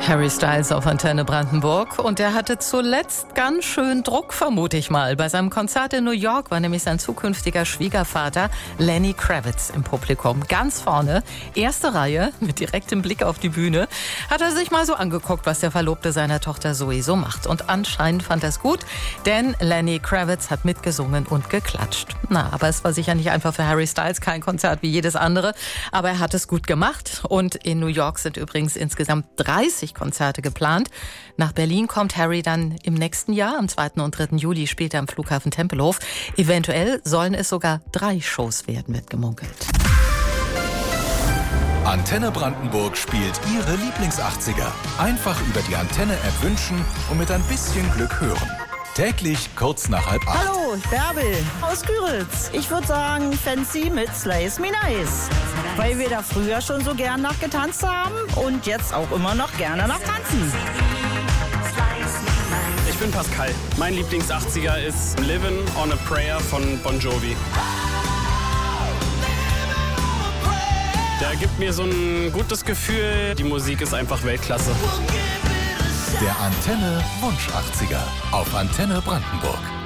Harry Styles auf Antenne Brandenburg. Und er hatte zuletzt ganz schön Druck, vermute ich mal. Bei seinem Konzert in New York war nämlich sein zukünftiger Schwiegervater Lenny Kravitz im Publikum. Ganz vorne, erste Reihe, mit direktem Blick auf die Bühne, hat er sich mal so angeguckt, was der Verlobte seiner Tochter Zoe so macht. Und anscheinend fand er es gut, denn Lenny Kravitz hat mitgesungen und geklatscht. Na, aber es war sicher nicht einfach für Harry Styles, kein Konzert wie jedes andere. Aber er hat es gut gemacht. Und in New York sind übrigens insgesamt 30 Konzerte geplant. Nach Berlin kommt Harry dann im nächsten Jahr. Am 2. und 3. Juli spielt er am Flughafen Tempelhof. Eventuell sollen es sogar 3 Shows werden, wird gemunkelt. Antenne Brandenburg spielt Ihre Lieblings-80er. Einfach über die Antenne-App wünschen und mit ein bisschen Glück hören. Täglich kurz nach 7:30. Hallo, Bärbel aus Güritz. Ich würde sagen Fancy mit Slice Me Nice. Weil wir da früher schon so gern nachgetanzt haben und jetzt auch immer noch gerne nachtanzen. Ich bin Pascal. Mein Lieblings-80er ist Livin' on a Prayer von Bon Jovi. Der gibt mir so ein gutes Gefühl. Die Musik ist einfach Weltklasse. Der Antenne Wunsch 80er auf Antenne Brandenburg.